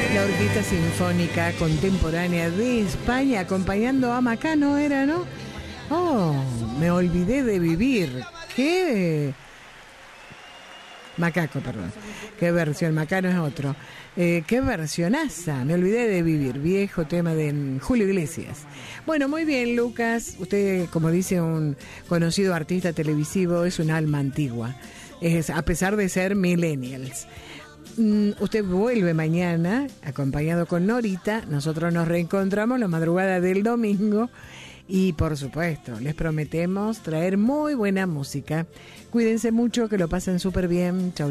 La Orquesta Sinfónica Contemporánea de España, acompañando a Macano, ¿era, no? Oh, me olvidé de vivir. ¿Qué? Macaco, perdón. ¿Qué versión? Macano es otro. ¿Qué versionaza? Me olvidé de vivir. Viejo tema de Julio Iglesias. Bueno, muy bien, Lucas. Usted, como dice un conocido artista televisivo, es un alma antigua. A pesar de ser millennials. Usted vuelve mañana, acompañado con Norita. Nosotros nos reencontramos la madrugada del domingo. Y por supuesto, les prometemos traer muy buena música. Cuídense mucho, que lo pasen súper bien. Chau.